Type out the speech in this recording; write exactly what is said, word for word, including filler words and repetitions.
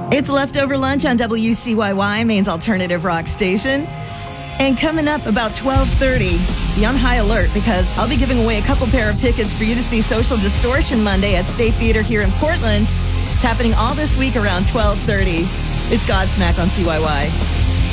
It's Leftover Lunch on W C Y Y, Maine's alternative rock station. And coming up about twelve thirty, be on high alert because I'll be giving away a couple pair of tickets for you to see Social Distortion Monday at State Theater here in Portland. It's happening all this week around twelve thirty. It's Godsmack on C Y Y.